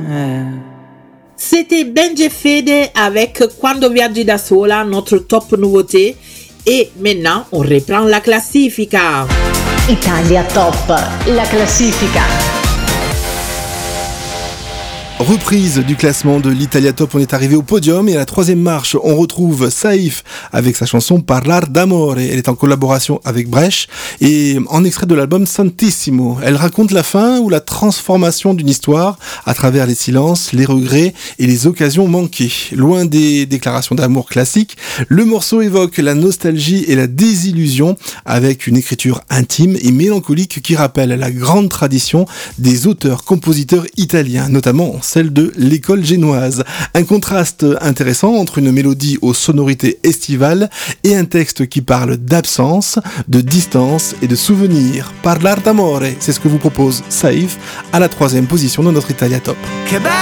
C'était Benji Fede avec Quando Viaggi da Sola, notre top nouveauté. Et maintenant, on reprend la classifica. Italia Top, la classifica. Reprise du classement de l'Italia Top, on est arrivé au podium et à la troisième marche, on retrouve Saïf avec sa chanson Parlar d'amore. Elle est en collaboration avec Bresh et en extrait de l'album Santissimo. Elle raconte la fin ou la transformation d'une histoire à travers les silences, les regrets et les occasions manquées. Loin des déclarations d'amour classiques, le morceau évoque la nostalgie et la désillusion avec une écriture intime et mélancolique qui rappelle la grande tradition des auteurs-compositeurs italiens, notamment celle de l'école génoise. Un contraste intéressant entre une mélodie aux sonorités estivales et un texte qui parle d'absence, de distance et de souvenirs. Parlar d'amore, c'est ce que vous propose Saïf à la troisième position de notre Italia Top.